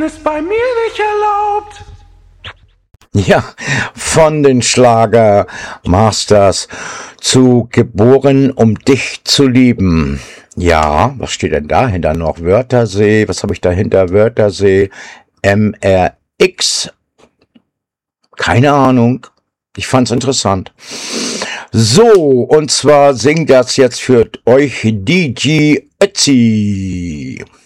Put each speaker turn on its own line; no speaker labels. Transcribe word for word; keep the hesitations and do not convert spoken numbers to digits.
Ist bei mir nicht erlaubt.
Ja, von den Schlager Masters zu Geboren, um dich zu lieben. Ja, was steht denn dahinter noch? Wörthersee, was habe ich dahinter? Wörthersee, M R X. Keine Ahnung. Ich fand's interessant. So, und zwar singt das jetzt für euch D J Ötzi.